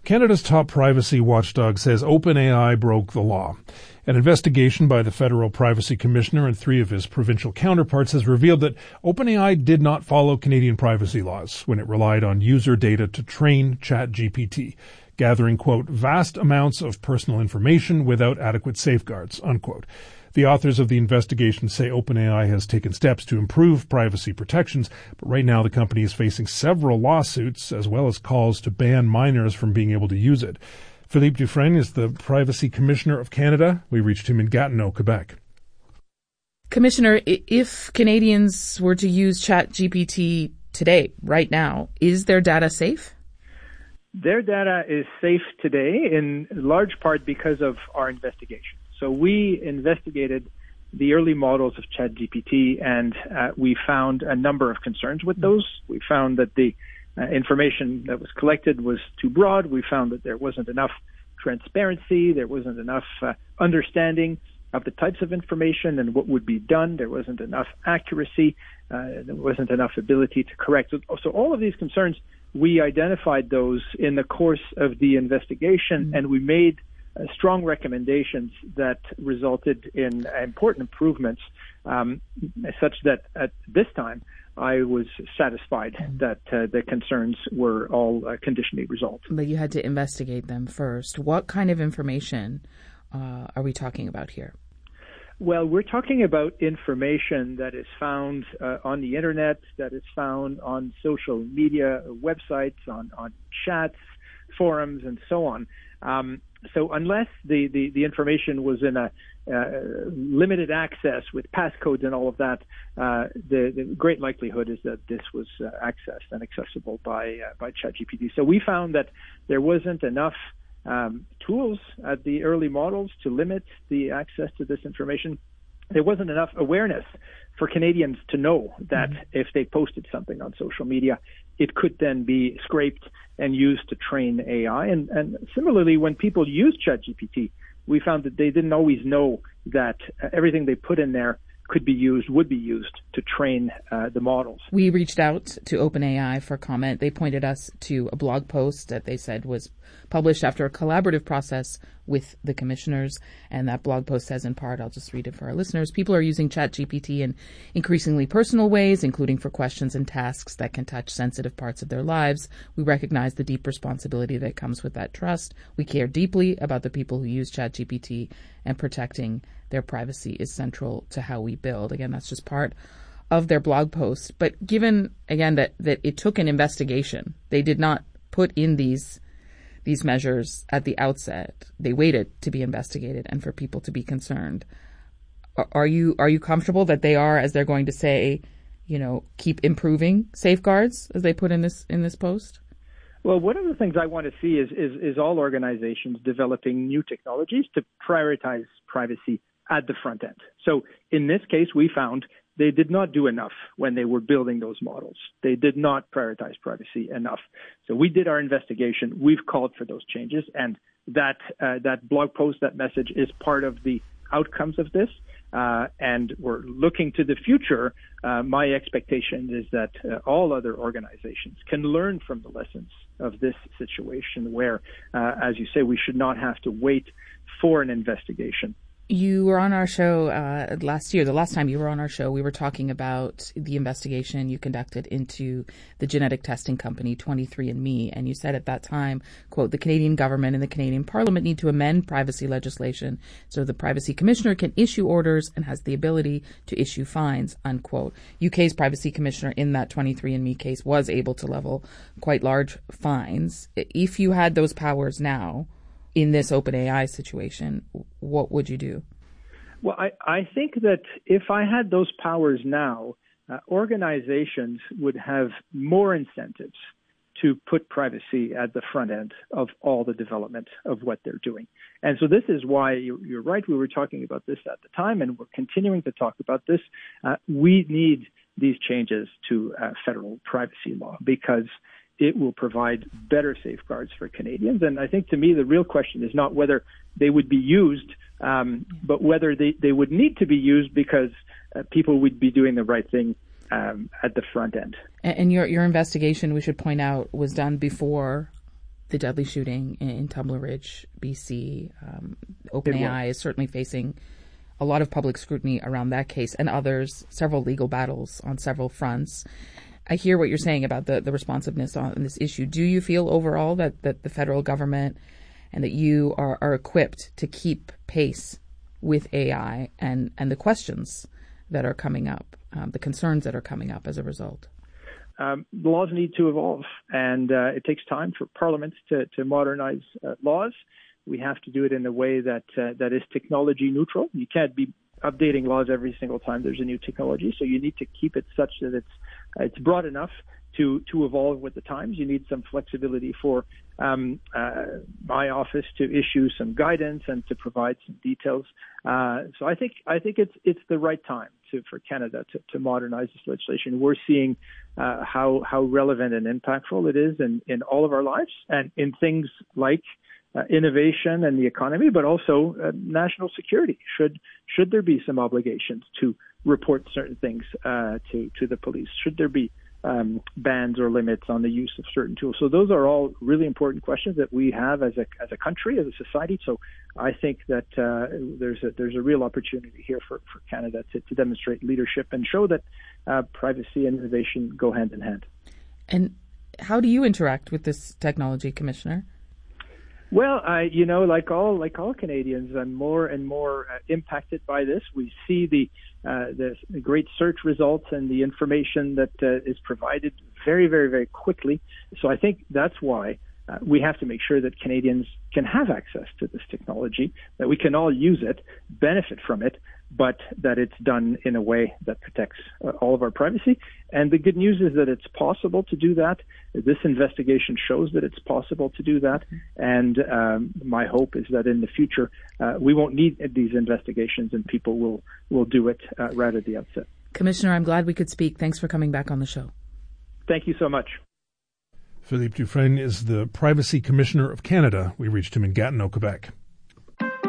Canada's top privacy watchdog says OpenAI broke the law. An investigation by the Federal Privacy Commissioner and 3 of his provincial counterparts has revealed that OpenAI did not follow Canadian privacy laws when it relied on user data to train ChatGPT, gathering, quote, vast amounts of personal information without adequate safeguards, unquote. The authors of the investigation say OpenAI has taken steps to improve privacy protections, but right now the company is facing several lawsuits as well as calls to ban minors from being able to use it. Philippe Dufresne is the Privacy Commissioner of Canada. We reached him in Gatineau, Quebec. Commissioner, if Canadians were to use ChatGPT today, right now, is their data safe? Their data is safe today in large part because of our investigation. So we investigated the early models of ChatGPT, and we found a number of concerns with those. We found that the information that was collected was too broad. We found that there wasn't enough transparency. There wasn't enough understanding of the types of information and what would be done. There wasn't enough accuracy. There wasn't enough ability to correct. So all of these concerns, we identified those in the course of the investigation, and we made strong recommendations that resulted in important improvements, such that at this time I was satisfied that the concerns were all conditionally resolved. But you had to investigate them first. What kind of information are we talking about here? Well, we're talking about information that is found on the internet, that is found on social media websites, on chats, forums, and so on. So unless the information was in a limited access with passcodes and all of that, the great likelihood is that this was accessed and accessible by ChatGPT. So we found that there wasn't enough tools at the early models to limit the access to this information. There wasn't enough awareness for Canadians to know that if they posted something on social media, it could then be scraped and used to train AI. And similarly, when people use ChatGPT, we found that they didn't always know that everything they put in there would be used to train the models. We reached out to OpenAI for comment. They pointed us to a blog post that they said was published after a collaborative process with the commissioners. And that blog post says in part, I'll just read it for our listeners, people are using ChatGPT in increasingly personal ways, including for questions and tasks that can touch sensitive parts of their lives. We recognize the deep responsibility that comes with that trust. We care deeply about the people who use ChatGPT, and protecting their privacy is central to how we build. Again, that's just part of their blog post. But given, again, that it took an investigation, they did not put in these measures at the outset. They waited to be investigated and for people to be concerned. Are you comfortable that they are, as they're going to say, keep improving safeguards, as they put in this post? Well, one of the things I want to see is all organizations developing new technologies to prioritize privacy at the front end. So in this case, we found they did not do enough when they were building those models. They did not prioritize privacy enough. So we did our investigation. We've called for those changes, and that blog post, that message, is part of the outcomes of this. And we're looking to the future. My expectation is that all other organizations can learn from the lessons of this situation where, as you say, we should not have to wait for an investigation. You were on our show last year. The last time you were on our show, we were talking about the investigation you conducted into the genetic testing company 23andMe. And you said at that time, quote, the Canadian government and the Canadian Parliament need to amend privacy legislation so the Privacy Commissioner can issue orders and has the ability to issue fines, unquote. UK's Privacy Commissioner in that 23andMe case was able to level quite large fines. If you had those powers now, in this OpenAI situation, what would you do? Well, I think that if I had those powers now, organizations would have more incentives to put privacy at the front end of all the development of what they're doing. And so this is why you're right. We were talking about this at the time, and we're continuing to talk about this. We need these changes to federal privacy law because it will provide better safeguards for Canadians. And I think, to me, the real question is not whether they would be used, but whether they would need to be used because people would be doing the right thing at the front end. And your investigation, we should point out, was done before the deadly shooting in Tumbler Ridge, BC. OpenAI is certainly facing a lot of public scrutiny around that case and others, several legal battles on several fronts. I hear what you're saying about the responsiveness on this issue. Do you feel overall that the federal government and that you are equipped to keep pace with AI and the questions that are coming up, the concerns that are coming up as a result? The laws need to evolve, and it takes time for parliaments to modernize laws. We have to do it in a way that is technology neutral. You can't be updating laws every single time there's a new technology, so you need to keep it such that it's broad enough to evolve with the times. You need some flexibility for my office to issue some guidance and to provide some details. So I think it's the right time for Canada to modernize this legislation. We're seeing how relevant and impactful it is in all of our lives, and in things like innovation and the economy, but also national security. Should there be some obligations to report certain things to the police? Should there be bans or limits on the use of certain tools? So those are all really important questions that we have as a country, as a society. So I think that there's a real opportunity here for Canada to demonstrate leadership and show that privacy and innovation go hand in hand. And how do you interact with this technology, Commissioner? Well, like all Canadians, I'm more and more impacted by this. We see the great search results and the information that is provided very, very, very quickly. So I think that's why we have to make sure that Canadians can have access to this technology, that we can all use it, benefit from it, but that it's done in a way that protects all of our privacy. And the good news is that it's possible to do that. This investigation shows that it's possible to do that. And my hope is that in the future, we won't need these investigations and people will do it right at the outset. Commissioner, I'm glad we could speak. Thanks for coming back on the show. Thank you so much. Philippe Dufresne is the Privacy Commissioner of Canada. We reached him in Gatineau, Quebec.